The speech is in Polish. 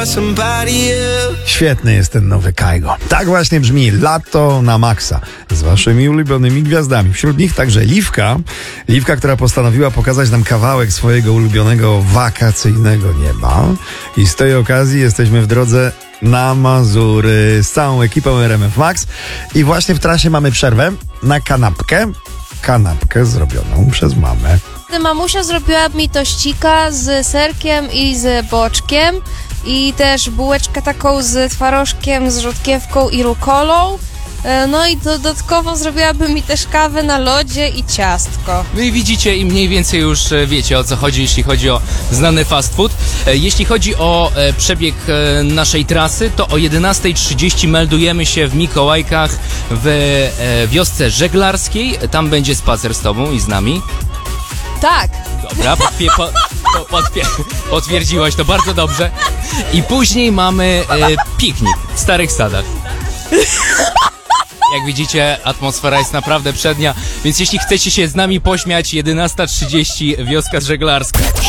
Świetny jest ten nowy Kaigo. Tak właśnie brzmi Lato na maksa z waszymi ulubionymi gwiazdami. Wśród nich także Liwka, która postanowiła pokazać nam kawałek swojego ulubionego wakacyjnego nieba. I z tej okazji jesteśmy w drodze na Mazury z całą ekipą RMF Max. I właśnie w trasie mamy przerwę na kanapkę zrobioną przez mamę. Mamusia zrobiła mi tościka z serkiem i z boczkiem i też bułeczkę taką z twarożkiem, z rzodkiewką i rukolą. No i dodatkowo zrobiłaby mi też kawę na lodzie i ciastko. No i widzicie i mniej więcej już wiecie, o co chodzi, jeśli chodzi o znany fast food. Jeśli chodzi o przebieg naszej trasy, to o 11:30 meldujemy się w Mikołajkach w wiosce żeglarskiej. Tam będzie spacer z tobą i z nami. Tak. Dobra, potwierdziłaś to bardzo dobrze. I później mamy piknik w Starych Sadach. Jak widzicie, atmosfera jest naprawdę przednia, więc jeśli chcecie się z nami pośmiać, 11:30 wioska żeglarska.